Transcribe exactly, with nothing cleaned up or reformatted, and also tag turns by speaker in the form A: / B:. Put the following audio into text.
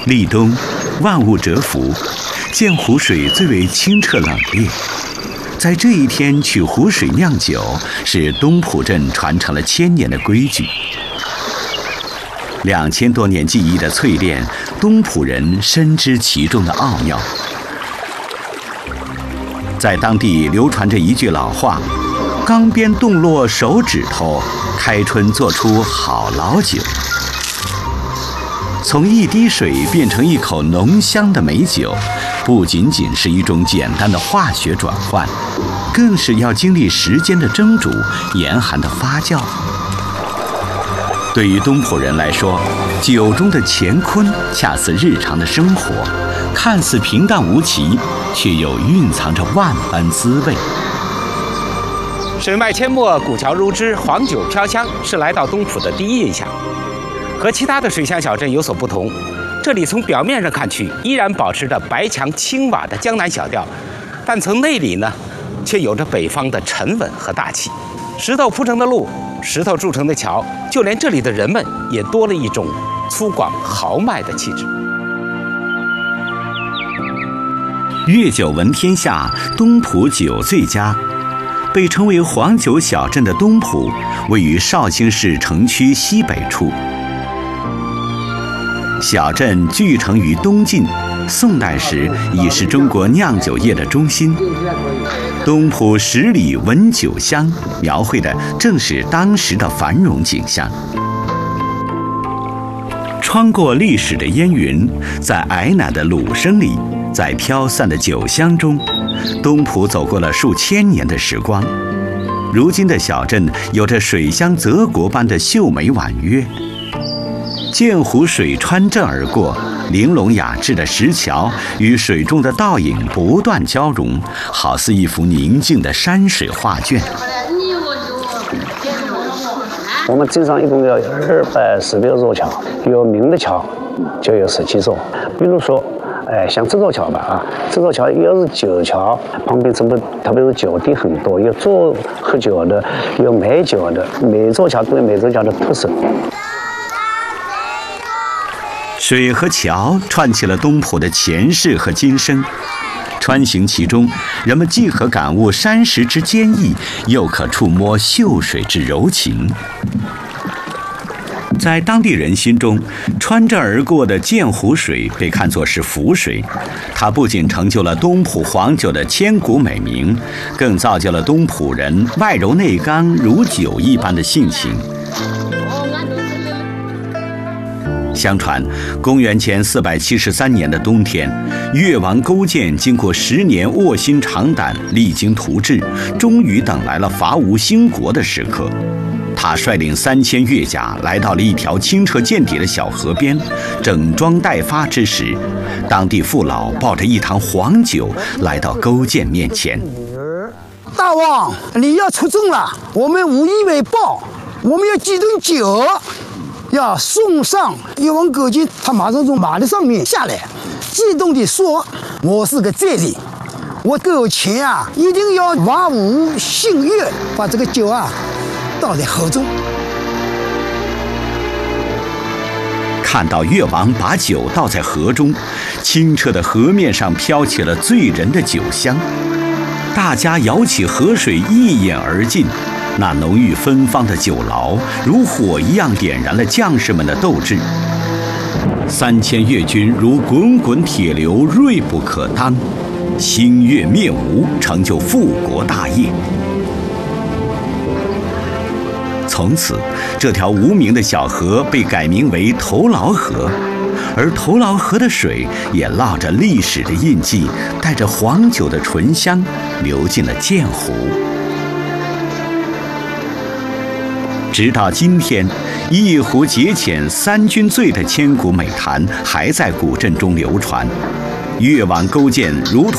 A: 立冬，万物蛰伏，鉴湖水最为清澈冷冽。在这一天取湖水酿酒，是东浦镇传承了千年的规矩。两千多年技艺的淬炼，东浦人深知其中的奥妙。在当地流传着一句老话：“钢鞭冻落手指头，开春做出好老酒。”从一滴水变成一口浓香的美酒，不仅仅是一种简单的化学转换，更是要经历时间的蒸煮、严寒的发酵。对于东浦人来说，酒中的乾坤恰似日常的生活，看似平淡无奇，却又蕴藏着万般滋味。
B: 水脉阡陌，古桥如织，黄酒飘香，是来到东浦的第一印象。和其他的水乡小镇有所不同，这里从表面上看去依然保持着白墙青瓦的江南小调，但从内里呢，却有着北方的沉稳和大气。石头铺成的路，石头筑成的桥，就连这里的人们也多了一种粗犷豪迈的气质。
A: 粤酒闻天下，东浦酒最佳。被称为黄酒小镇的东浦，位于绍兴市城区西北处。小镇聚城于东晋，宋代时已是中国酿酒业的中心。东浦十里闻酒香，描绘的正是当时的繁荣景象。穿过历史的烟云，在矮奶的鲁声里，在飘散的酒香中，东浦走过了数千年的时光。如今的小镇有着水乡泽国般的秀美婉约。鉴湖水穿镇而过，玲珑雅致的石桥与水中的倒影不断交融，好似一幅宁静的山水画卷。
C: 我们镇上一共有二百十六座桥，有名的桥就有十七座。比如说，哎，像这座桥吧，啊，这座桥又是酒桥，旁边什么，特别是酒店很多，有做喝酒的，有卖酒的，每座桥都有每座桥的特色。
A: 水和桥串起了东浦的前世和今生，穿行其中，人们既可感悟山石之坚毅，又可触摸秀水之柔情。在当地人心中，穿镇而过的鉴湖水被看作是福水，它不仅成就了东浦黄酒的千古美名，更造就了东浦人外柔内刚如酒一般的性情。相传，公元前四百七十三年的冬天，越王勾践经过十年卧薪尝胆、励精图治，终于等来了伐吴兴国的时刻。他率领三千越甲来到了一条清澈见底的小河边，整装待发之时，当地父老抱着一坛黄酒来到勾践面前。
D: 大王，你要出征了，我们无以为报，我们要几顿酒。要送上越王勾践，他马上从马的上面下来，激动地说：“我是个寨吏，我勾践啊，一定要伐吴兴越，把这个酒啊倒在河中。”
A: 看到越王把酒倒在河中，清澈的河面上飘起了醉人的酒香，大家舀起河水一饮而尽。那浓郁芬芳的酒醪如火一样点燃了将士们的斗志。三千越军如滚滚铁流，锐不可当，兴越灭吴，成就复国大业。从此，这条无名的小河被改名为头劳河，而头劳河的水也烙着历史的印记，带着黄酒的醇香，流进了鉴湖。直到今天，一壶解遣三军醉的千古美谈还在古镇中流传。越王勾践如同